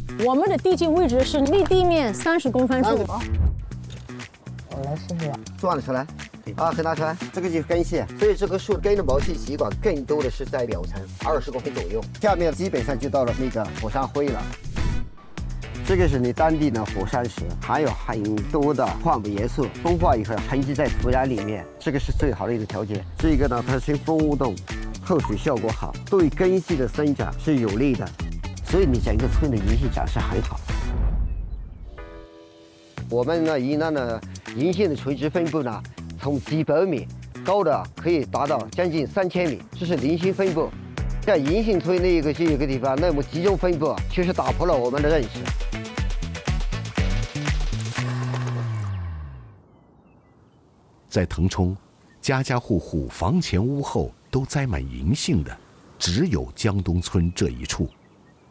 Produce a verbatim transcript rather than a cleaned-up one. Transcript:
我们的地基位置是离地面三十公分处。 我来试试。 转了出来。 啊，可以拿出来，这个就是根系，所以这个树根的毛细血管更多的是在表层，二十公分左右，下面基本上就到了那个火山灰了。这个是你当地的火山石，含有很多的矿物元素，风化以后沉积在土壤里面，这个是最好的一个条件。这个呢，它生风勿动，透水效果好，对根系的生长是有利的，所以你整个村的银杏长势很好。我们呢，云南的银杏的垂直分布呢。 从几百米高的可以达到将近三千米，这是零星分布。在银杏村那个这一个地方那么集中分布，确实打破了我们的认识。 在腾冲，家家户户房前屋后都栽满银杏的，只有江东村这一处。